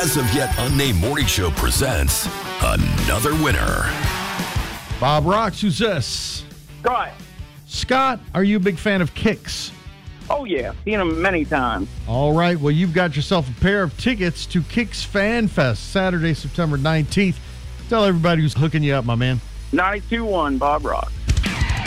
as of yet unnamed morning show presents another winner. Bob Rocks, who's this? Scott. Scott, are you a big fan of Kicks? Oh, yeah. Seen them many times. All right. Well, you've got yourself a pair of tickets to Kicks Fan Fest, Saturday, September 19th. Tell everybody who's hooking you up, my man. 92.1 Bob Rock.